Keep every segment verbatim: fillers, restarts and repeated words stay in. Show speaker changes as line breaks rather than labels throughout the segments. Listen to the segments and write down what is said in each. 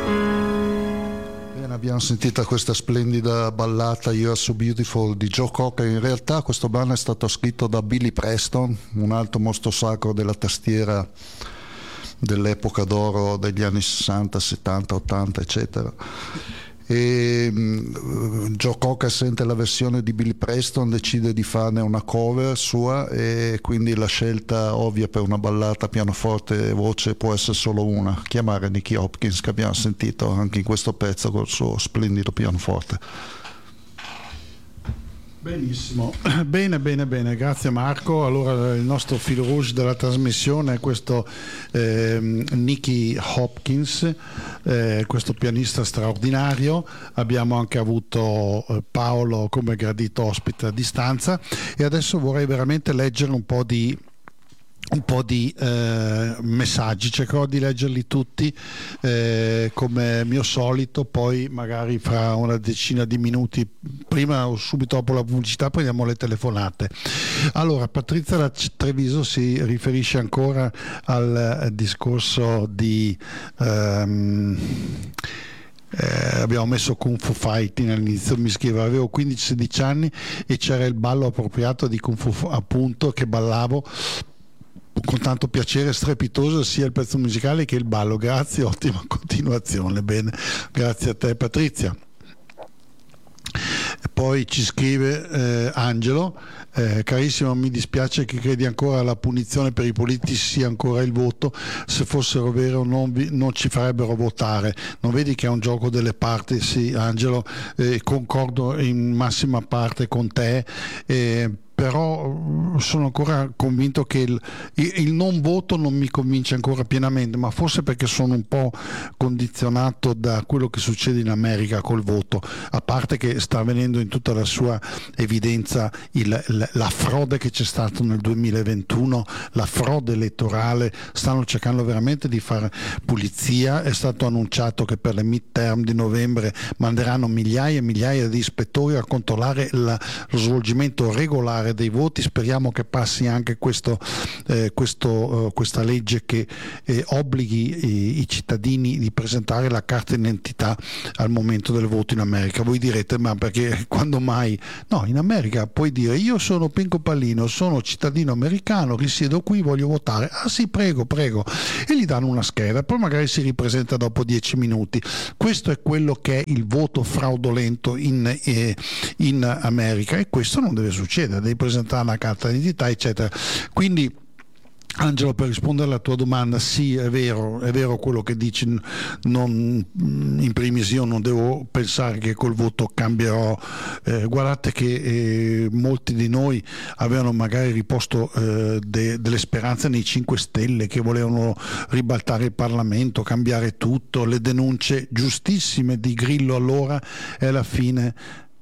Bene, abbiamo sentito questa splendida ballata You Are So Beautiful di Joe Cocker. In realtà questo brano è stato scritto da Billy Preston, un altro mostro sacro della tastiera dell'epoca d'oro degli anni sessanta, settanta, ottanta, eccetera. E um, Joe Cocker sente la versione di Billy Preston, decide di farne una cover sua, e quindi la scelta ovvia per una ballata pianoforte e voce può essere solo una: chiamare Nicky Hopkins, che abbiamo sentito anche in questo pezzo col suo splendido pianoforte.
Benissimo, bene bene bene, grazie Marco. Allora il nostro fil rouge della trasmissione è questo eh, Nicky Hopkins, eh, questo pianista straordinario. Abbiamo anche avuto eh, Paolo come gradito ospite a distanza, e adesso vorrei veramente leggere un po' di un po' di eh, messaggi. Cercherò di leggerli tutti eh, come mio solito, poi magari fra una decina di minuti, prima o subito dopo la pubblicità, prendiamo le telefonate. Allora, Patrizia da Treviso si riferisce ancora al eh, discorso di ehm, Eh, abbiamo messo Kung Fu Fighting all'inizio, mi scrive: avevo quindici sedici anni e c'era il ballo appropriato di Kung Fu, appunto, che ballavo con tanto piacere strepitoso, sia il pezzo musicale che il ballo. Grazie, ottima continuazione. Bene, grazie a te Patrizia. E poi ci scrive eh, Angelo: eh, carissimo, mi dispiace che credi ancora alla punizione per i politici sia ancora il voto. Se fossero vero non, vi, non ci farebbero votare. Non vedi che è un gioco delle parti? Sì, Angelo, eh, concordo in massima parte con te, eh, però sono ancora convinto che il, il non voto non mi convince ancora pienamente, ma forse perché sono un po' condizionato da quello che succede in America col voto, a parte che sta avvenendo in tutta la sua evidenza il, la, la frode che c'è stata nel duemilaventuno, la frode elettorale. Stanno cercando veramente di fare pulizia. È stato annunciato che per le midterm di novembre manderanno migliaia e migliaia di ispettori a controllare la, lo svolgimento regolare dei voti. Speriamo che passi anche questo, eh, questo, eh, questa legge che eh, obblighi i, i cittadini di presentare la carta d'identità al momento del voto in America. Voi direte: ma perché, quando mai? No, in America puoi dire: io sono Pinco Pallino, sono cittadino americano, risiedo qui, voglio votare. Ah sì, prego, prego. E gli danno una scheda, poi magari si ripresenta dopo dieci minuti. Questo è quello che è il voto fraudolento in, eh, in America, e questo non deve succedere. Devi presentare una carta d'identità, eccetera. Quindi, Angelo, per rispondere alla tua domanda, sì, è vero, è vero quello che dici. Non, in primis io non devo pensare che col voto cambierò. Eh, guardate che eh, molti di noi avevano magari riposto eh, de, delle speranze nei cinque Stelle, che volevano ribaltare il Parlamento, cambiare tutto, le denunce giustissime di Grillo allora, e alla fine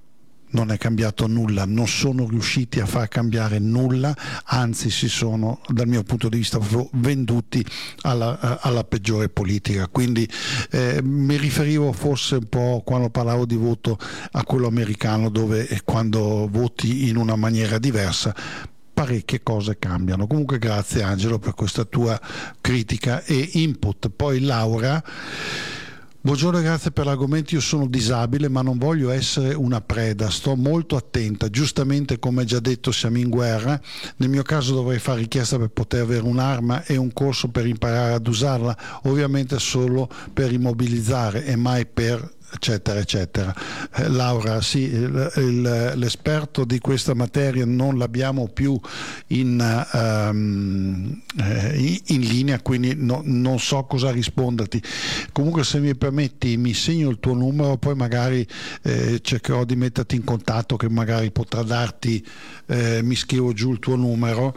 non è cambiato nulla, non sono riusciti a far cambiare nulla, anzi si sono, dal mio punto di vista, proprio venduti alla, alla peggiore politica. Quindi eh, mi riferivo forse un po', quando parlavo di voto, a quello americano, dove eh, quando voti in una maniera diversa parecchie cose cambiano. Comunque grazie Angelo per questa tua critica e input. Poi Laura: buongiorno, grazie per l'argomento. Io sono disabile ma non voglio essere una preda, sto molto attenta. Giustamente, come già detto, siamo in guerra. Nel mio caso dovrei fare richiesta per poter avere un'arma e un corso per imparare ad usarla, ovviamente solo per immobilizzare e mai per eccetera eccetera. eh, Laura, sì, il, il, l'esperto di questa materia non l'abbiamo più in, um, in, in linea, quindi no, non so cosa risponderti. Comunque, se mi permetti, mi segno il tuo numero, poi magari eh, cercherò di metterti in contatto, che magari potrà darti, eh, mi scrivo giù il tuo numero,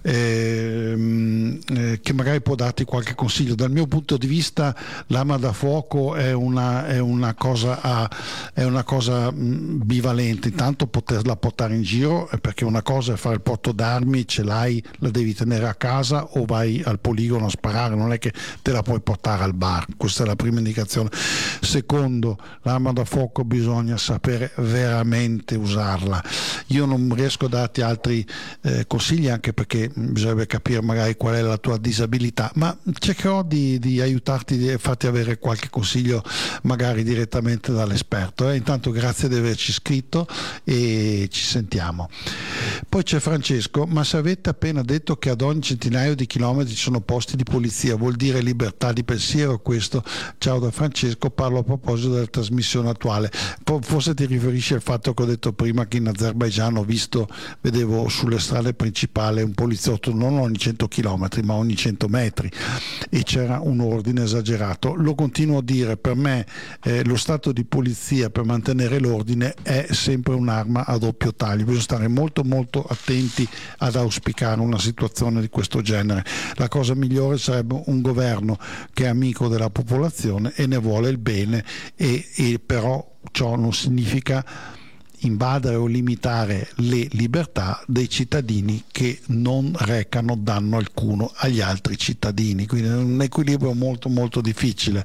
eh, eh, che magari può darti qualche consiglio. Dal mio punto di vista l'arma da fuoco è una, è una cosa, a, è una cosa mh, bivalente. Intanto poterla portare in giro, perché una cosa è fare il porto d'armi, ce l'hai, la devi tenere a casa o vai al poligono a sparare, non è che te la puoi portare al bar. Questa è la prima indicazione. Secondo, l'arma da fuoco bisogna sapere veramente usarla. Io non riesco a darti altri eh, consigli, anche perché bisognerebbe capire magari qual è la tua disabilità, ma cercherò di, di aiutarti e farti avere qualche consiglio magari direttamente dall'esperto. Eh. Intanto grazie di averci scritto e ci sentiamo. Poi c'è Francesco: ma se avete appena detto che ad ogni centinaio di chilometri ci sono posti di polizia, vuol dire libertà di pensiero questo? Ciao da Francesco, parlo a proposito della trasmissione attuale. Forse ti riferisci al fatto che ho detto prima che in Azerbaigian ho visto, vedevo sulle strade principali un poliziotto non ogni cento chilometri ma ogni cento metri, e c'era un ordine esagerato. Lo continuo a dire, per me eh, lo stato di polizia per mantenere l'ordine è sempre un'arma a doppio taglio, bisogna stare molto molto attenti ad auspicare una situazione di questo genere. La cosa migliore sarebbe un governo che è amico della popolazione e ne vuole il bene, e, e però ciò non significa invadere o limitare le libertà dei cittadini che non recano danno alcuno agli altri cittadini, quindi è un equilibrio molto molto difficile.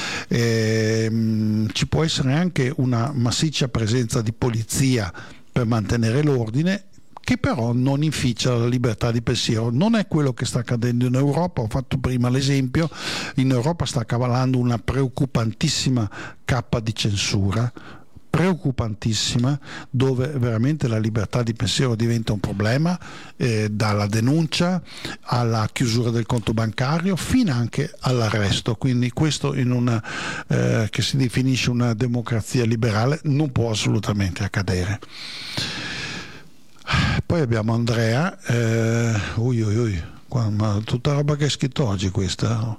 Ehm, ci può essere anche una massiccia presenza di polizia per mantenere l'ordine, che però non inficia la libertà di pensiero. Non è quello che sta accadendo in Europa. Ho fatto prima l'esempio: in Europa sta cavalando una preoccupantissima cappa di censura, preoccupantissima, dove veramente la libertà di pensiero diventa un problema, eh, dalla denuncia alla chiusura del conto bancario fino anche all'arresto. Quindi questo in una eh, che si definisce una democrazia liberale non può assolutamente accadere. Poi abbiamo Andrea, eh, ui ui ui, qua, ma tutta roba che hai scritto oggi questa.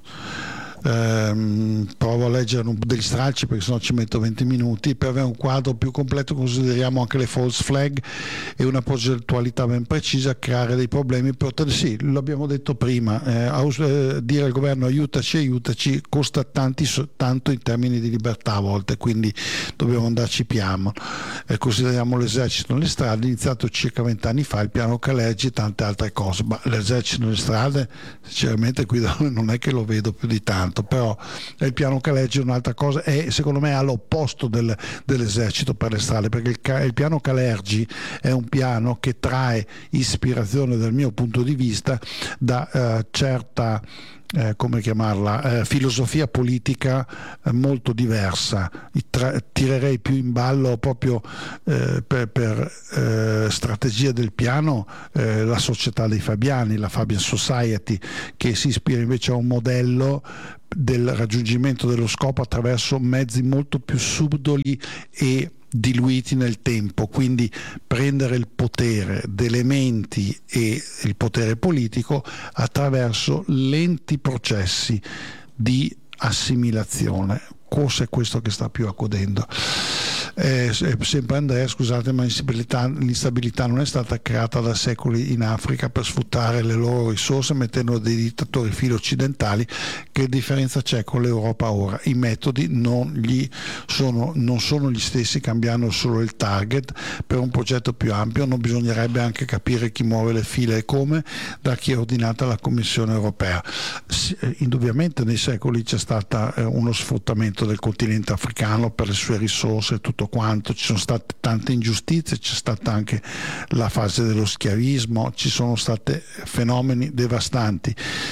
Eh, provo a leggere un, degli stralci, perché sennò ci metto venti minuti. Per avere un quadro più completo consideriamo anche le false flag e una progettualità ben precisa, creare dei problemi per ottenere, sì, l'abbiamo detto prima, eh, aus- eh, dire al governo aiutaci, aiutaci costa tanti, tanto in termini di libertà a volte, quindi dobbiamo andarci piano. Eh, consideriamo l'esercito nelle strade, iniziato circa vent'anni fa, il piano Calergi e tante altre cose, ma l'esercito nelle strade sinceramente qui non è che lo vedo più di tanto. Però il piano Calergi è un'altra cosa, è secondo me all'opposto del, dell'esercito per le strade, perché il, il piano Calergi è un piano che trae ispirazione dal mio punto di vista da eh, certa Eh, come chiamarla, eh, filosofia politica eh, molto diversa. Tra- tirerei più in ballo proprio eh, per, per eh, strategia del piano eh, la società dei Fabiani, la Fabian Society, che si ispira invece a un modello del raggiungimento dello scopo attraverso mezzi molto più subdoli e diluiti nel tempo, quindi prendere il potere delle menti e il potere politico attraverso lenti processi di assimilazione. Forse è questo che sta più accadendo. Eh, sempre Andrea, scusate, ma l'instabilità, l'instabilità non è stata creata da secoli in Africa per sfruttare le loro risorse mettendo dei dittatori filo occidentali. Che differenza c'è con l'Europa ora? I metodi non, gli sono, non sono gli stessi, cambiando solo il target. Per un progetto più ampio non bisognerebbe anche capire chi muove le file e come, da chi è ordinata la Commissione europea. Indubbiamente nei secoli c'è stato eh, uno sfruttamento del continente africano per le sue risorse e tutto quanto, ci sono state tante ingiustizie, c'è stata anche la fase dello schiavismo, ci sono stati fenomeni devastanti.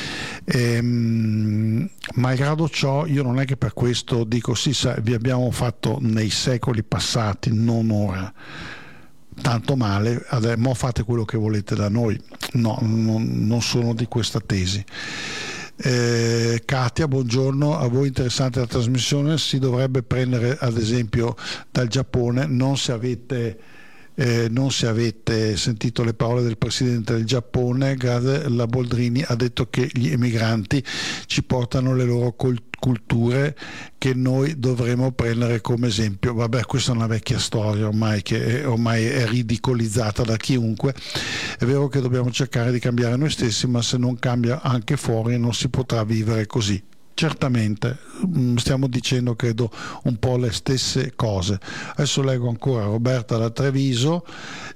Ehm, malgrado ciò, io non è che per questo dico sì, sa, vi abbiamo fatto nei secoli passati, non ora, tanto male, adesso mo fate quello che volete da noi. No, non, non sono di questa tesi. Eh, Katia, buongiorno, a voi interessante la trasmissione, si dovrebbe prendere ad esempio dal Giappone, non se avete Eh, non se avete sentito le parole del presidente del Giappone, la Boldrini, ha detto che gli emigranti ci portano le loro culture che noi dovremo prendere come esempio. Vabbè, questa è una vecchia storia ormai, che è, ormai è ridicolizzata da chiunque. È vero che dobbiamo cercare di cambiare noi stessi, ma se non cambia anche fuori non si potrà vivere così. Certamente, stiamo dicendo credo un po' le stesse cose. Adesso leggo ancora Roberta da Treviso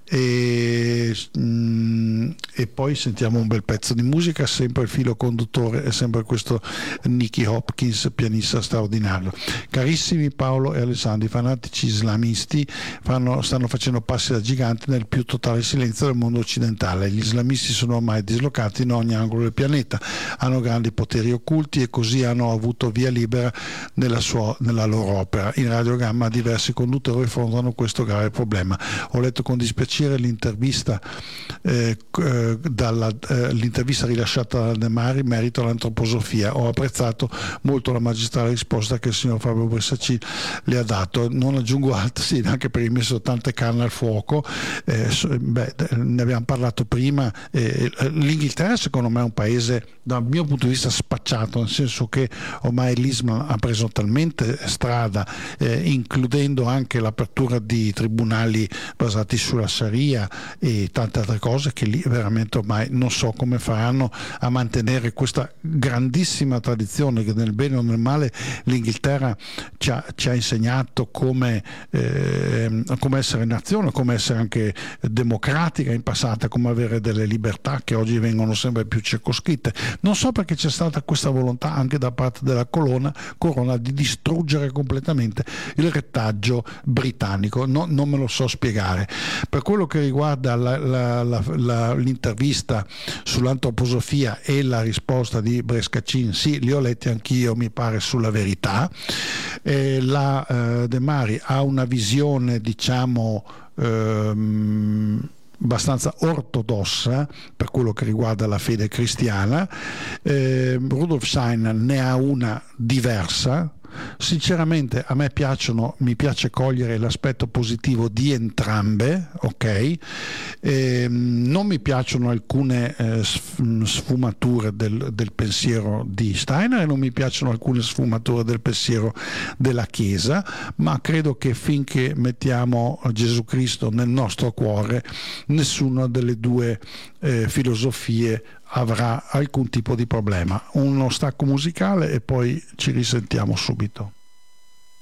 e, mm, e poi sentiamo un bel pezzo di musica, sempre il filo conduttore è sempre questo Nicky Hopkins, pianista straordinario. Carissimi Paolo e Alessandro, i fanatici islamisti fanno, stanno facendo passi da giganti nel più totale silenzio del mondo occidentale. Gli islamisti sono ormai dislocati in ogni angolo del pianeta, hanno grandi poteri occulti e così hanno avuto via libera nella, sua, nella loro opera. In Radio Gamma diversi conduttori affrontano questo grave problema. Ho letto con dispiacere l'intervista eh, dalla, eh, l'intervista rilasciata da De Mari in merito all'antroposofia. Ho apprezzato molto la magistrale risposta che il signor Fabio Bressacci le ha dato. Non aggiungo altro, sì, anche perché ho messo tante carne al fuoco. Eh, beh, ne abbiamo parlato prima. Eh, L'Inghilterra secondo me è un paese dal mio punto di vista spacciato, nel senso che ormai l'Islam ha preso talmente strada, eh, includendo anche l'apertura di tribunali basati sulla Sharia e tante altre cose, che lì veramente ormai non so come faranno a mantenere questa grandissima tradizione che nel bene o nel male l'Inghilterra ci ha, ci ha insegnato come, eh, come essere nazione, come essere anche democratica in passato, come avere delle libertà che oggi vengono sempre più circoscritte. Non so perché c'è stata questa volontà anche da parte della corona, corona di distruggere completamente il retaggio britannico, no, non me lo so spiegare. Per quello che riguarda la, la, la, la, l'intervista sull'antroposofia e la risposta di Brescacin, sì, li ho letti anch'io, mi pare sulla Verità. Eh, la eh, De Mari ha una visione, diciamo, ehm, abbastanza ortodossa per quello che riguarda la fede cristiana. eh, Rudolf Steiner ne ha una diversa. Sinceramente a me piacciono, mi piace cogliere l'aspetto positivo di entrambe, ok? E non mi piacciono alcune eh, sfumature del, del pensiero di Steiner e non mi piacciono alcune sfumature del pensiero della Chiesa, ma credo che finché mettiamo Gesù Cristo nel nostro cuore, nessuna delle due eh, filosofie avrà alcun tipo di problema. Uno stacco musicale e poi ci risentiamo subito.